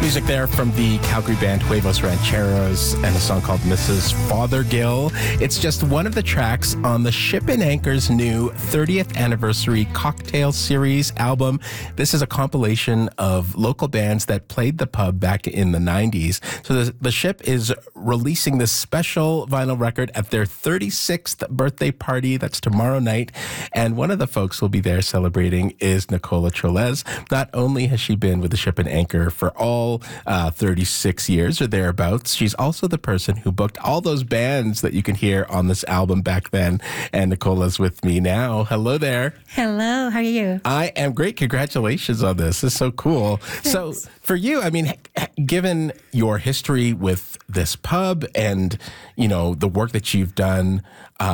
Music there from the Calgary band Huevos Rancheros and a song called Mrs. Fothergill. It's just one of the tracks on the Ship and Anchor's new 30th anniversary Cocktail Series album. This is a compilation of local bands that played the pub back in the 90s. So the Ship is releasing this special vinyl record at their 36th birthday party. That's tomorrow night. And one of the folks who will be there celebrating is Nicola Cholez. Not only has she been with the Ship and Anchor for all 36 years or thereabouts, she's also the person who booked all those bands that you can hear on this album back then. And Nicola's with me now. Hello there. Hello, how are you? I am great. Congratulations on this. This is so cool. Thanks. So for you, I mean, given your history with this pub and, you know, the work that you've done